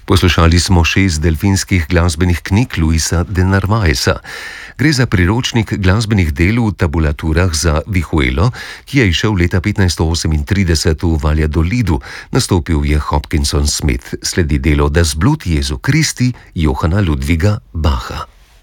Poslušali smo 6 delfinskih glasbenih knjig Luisa de Narvaeza. Gre za priročnik glasbenih del v tabulaturah za vihuelo, ki je izšel leta 1538 v Valladolidu. Nastopil je Hopkinson Smith. Sledi delo Das Blut Jesu Christi Johana Ludwiga Bacha.